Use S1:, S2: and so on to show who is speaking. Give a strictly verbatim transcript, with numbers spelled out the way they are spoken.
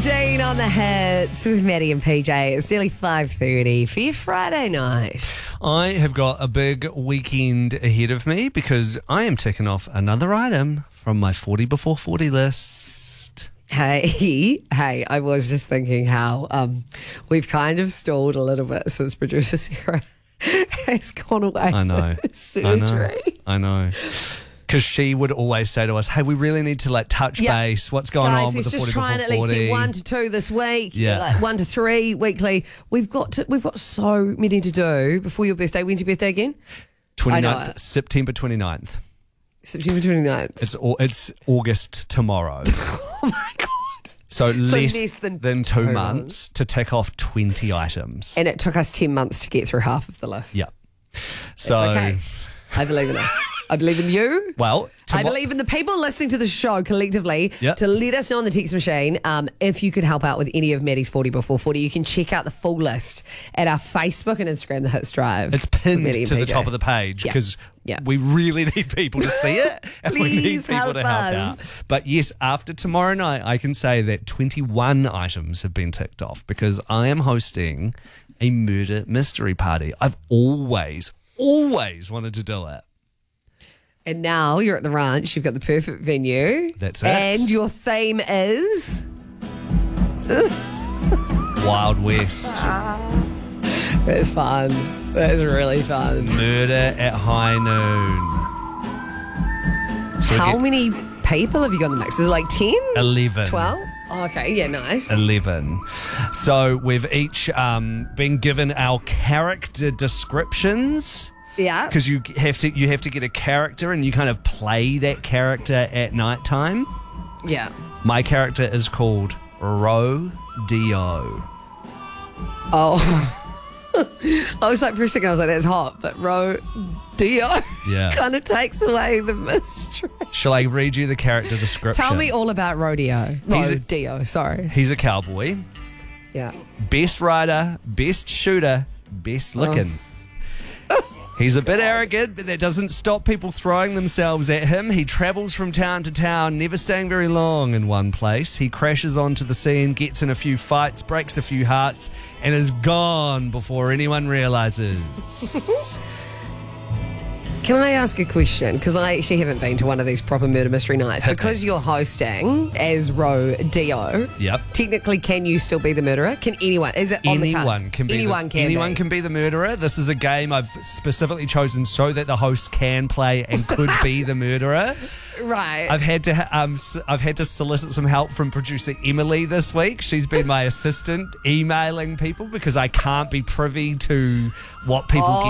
S1: Dean on the hits with Maddie and P J. It's nearly five thirty for your Friday night.
S2: I have got a big weekend ahead of me because I am ticking off another item from my forty before forty list.
S1: Hey, hey, I was just thinking how um, we've kind of stalled a little bit since producer Sarah has gone away
S2: I know.
S1: for surgery.
S2: I know. I know. Because she would always say to us, hey, we really need to like touch
S1: Yep.
S2: base. What's going
S1: Guys,
S2: on with
S1: let's
S2: the
S1: just
S2: forty
S1: try and
S2: before
S1: at least
S2: forty?
S1: get one to two this week.
S2: Yeah.
S1: Like one to three weekly. We've got to, we've got so many to do before your birthday. When's your birthday again? I know
S2: twenty-ninth,
S1: it.
S2: September twenty-ninth.
S1: September twenty-ninth.
S2: It's au- it's August tomorrow.
S1: Oh my God.
S2: So, less,
S1: less than
S2: than,
S1: two
S2: two
S1: months.
S2: months to tick off twenty items.
S1: And it took us ten months to get through half of the list.
S2: Yeah.
S1: It's
S2: So,
S1: okay. I believe in us. I believe in you.
S2: well,
S1: I
S2: tomo-
S1: believe in the people listening to the show collectively
S2: Yep.
S1: to let us know on the text machine um, if you could help out with any of Maddie's forty before forty. You can check out the full list at our Facebook and Instagram, The Hits Drive.
S2: It's
S1: with
S2: pinned
S1: Maddie and
S2: to the
S1: P J.
S2: top of the page
S1: Yeah.
S2: because
S1: Yeah.
S2: we really need people to see it and we need
S1: Please
S2: people
S1: help
S2: to help
S1: us.
S2: out. But yes, after tomorrow night, I can say that twenty-one items have been ticked off because I am hosting a murder mystery party. I've always, always wanted to do it.
S1: And now you're at the ranch. You've got the perfect venue.
S2: That's it.
S1: And your theme is...
S2: Wild West.
S1: It's fun. It's really fun.
S2: Murder at high noon. So we
S1: How
S2: get
S1: many people have you got in the mix? Is it like ten?
S2: eleven.
S1: twelve? Oh, okay, yeah, nice.
S2: eleven. So we've each um, been given our character descriptions.
S1: Yeah.
S2: Because you have to you have to get a character and you kind of play that character at night time.
S1: Yeah.
S2: My character is called Rodeo.
S1: Oh. I was like, for a second, I was like, that's hot, but rodeo
S2: Yeah.
S1: kind of takes away the mystery.
S2: Shall I read you the character description?
S1: Tell me all about rodeo.
S2: He's a-
S1: Rodeo, sorry.
S2: He's a cowboy,
S1: Yeah.
S2: best rider, best shooter, best looking. He's a bit arrogant, but that doesn't stop people throwing themselves at him. He travels from town to town, never staying very long in one place. He crashes onto the scene, gets in a few fights, breaks a few hearts, and is gone before anyone realizes.
S1: Can I ask a question? Because I actually haven't been to one of these proper murder mystery nights.
S2: Hit me.
S1: Because you're hosting as rodeo,
S2: Yep.
S1: technically, can you still be the murderer? Can anyone? Is it on the cards?
S2: Anyone can be
S1: Anyone
S2: the,
S1: can
S2: anyone
S1: be.
S2: can be the murderer. This is a game I've specifically chosen so that the host can play and could be the murderer.
S1: Right.
S2: I've had to um, s- I've had to solicit some help from producer Emily this week. She's been my assistant emailing people because I can't be privy to what people
S1: Oh,